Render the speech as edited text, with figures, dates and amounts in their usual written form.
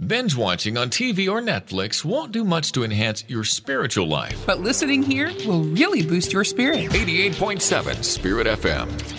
Binge watching on TV or Netflix won't do much to enhance your spiritual life. But listening here will really boost your spirit. 88.7 Spirit FM.